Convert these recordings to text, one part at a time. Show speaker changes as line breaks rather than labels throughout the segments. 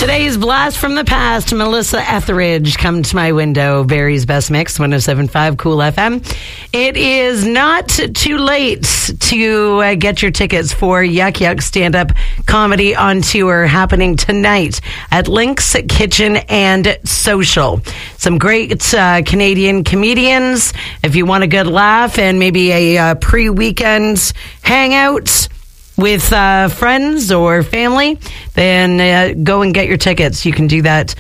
Today's blast from the past, Melissa Etheridge, Come to My Window, Barry's Best Mix, 107.5 Cool FM. It is not too late to get your tickets for Yuck Yuck stand-up comedy on tour happening tonight at Link's Kitchen and Social. Some great Canadian comedians. If you want a good laugh and maybe a pre-weekend hangout with friends or family, then go and get your tickets. You can do that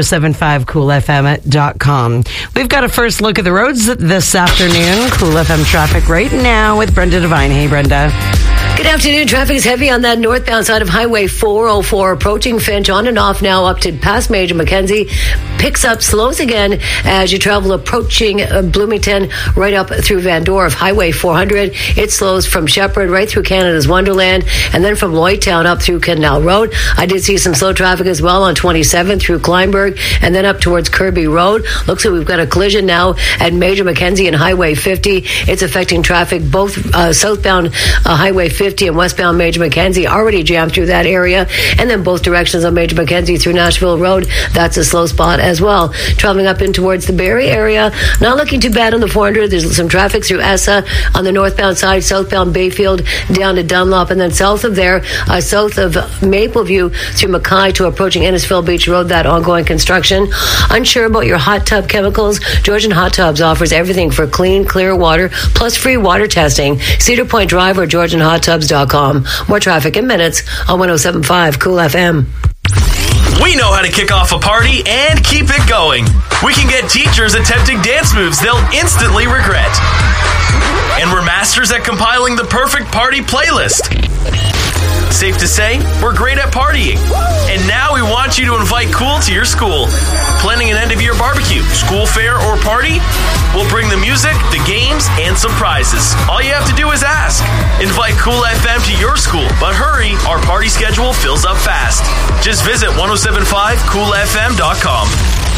1075coolfm.com. We've got a first look at the roads this afternoon. Cool FM traffic right now with Brenda Devine. Hey, Brenda.
Good afternoon. Traffic is heavy on that northbound side of Highway 404, approaching Finch, on and off now up to past Major Mackenzie. Picks up, slows again as you travel approaching Bloomington, right up through Van Dorp. Highway 400, it slows from Shepherd right through Canada's Wonderland, and then from Lloydtown up through Canal Road. I did see some slow traffic as well on 27 through Kleinberg, and then up towards Kirby Road. Looks like we've got a collision now at Major Mackenzie and Highway 50. It's affecting traffic both southbound Highway 50 and westbound Major Mackenzie, already jammed through that area, and then both directions on Major Mackenzie through Nashville Road. That's a slow spot as well. Traveling up in towards the Barrie area, not looking too bad on the 400. There's some traffic through Essa on the northbound side, southbound Bayfield down to Dunlop, and then south of there, south of Mapleview through Mackay to approaching Innisfil Beach Road, that ongoing construction. Unsure about your hot tub chemicals? Georgian Hot Tubs offers everything for clean, clear water plus free water testing. Cedar Point Drive or GeorgianHotTubs.com. More traffic in minutes on 107.5 Cool FM.
We know how to kick off a party and keep it going. We can get teachers attempting dance moves they'll instantly regret. And we're masters at compiling the perfect party playlist. Safe to say, we're great at partying. And now we want you to invite Cool to your school. Planning an end-of-year barbecue, school fair, or party? We'll bring the music, the games, and some prizes. All you have to do is ask. Invite Cool FM to your school, but hurry, our party schedule fills up fast. Just visit 1075coolfm.com.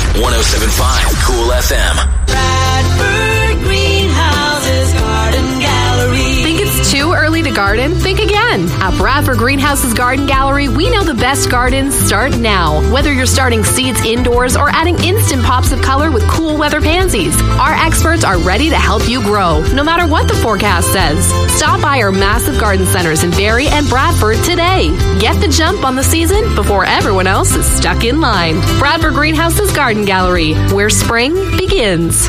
1075 Cool FM.
Bradford Greenhouses Garden Gallery.
Think it's too early to garden? Think again. At Bradford Greenhouses Garden Gallery, we know the best gardens start now. Whether you're starting seeds indoors or adding instant pops of color with cool weather pansies, our experts are ready to help you grow, no matter what the forecast says. Stop by our massive garden centers in Barrie and Bradford today. Get the jump on the season before everyone else is stuck in line. Bradford Greenhouses Garden Gallery, where spring begins.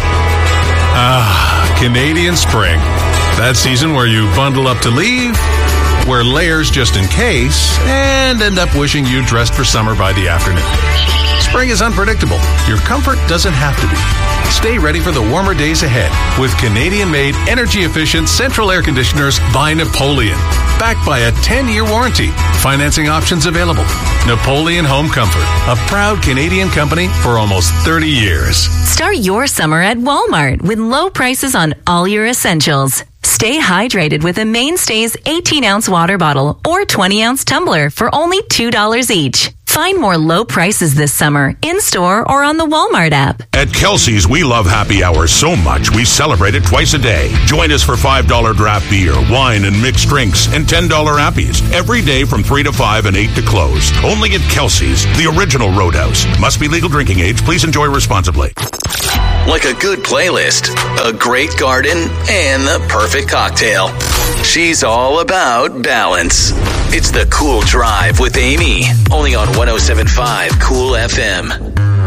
Canadian spring. That season where you bundle up to leave, wear layers just in case, and end up wishing you dressed for summer by the afternoon. Spring is unpredictable. Your comfort doesn't have to be. Stay ready for the warmer days ahead with Canadian-made, energy-efficient central air conditioners by Napoleon. Backed by a 10-year warranty. Financing options available. Napoleon Home Comfort, a proud Canadian company for almost 30 years.
Start your summer at Walmart with low prices on all your essentials. Stay hydrated with a Mainstays 18-ounce water bottle or 20-ounce tumbler for only $2 each. Find more low prices this summer in-store or on the Walmart app.
At Kelsey's, we love happy hours so much we celebrate it twice a day. Join us for $5 draft beer, wine, and mixed drinks, and $10 appies every day from 3 to 5 and 8 to close. Only at Kelsey's, the original Roadhouse. Must be legal drinking age. Please enjoy responsibly.
Like a good playlist, a great garden, and the perfect cocktail. She's all about balance. It's the Cool Drive with Amy, only on 107.5 Cool FM.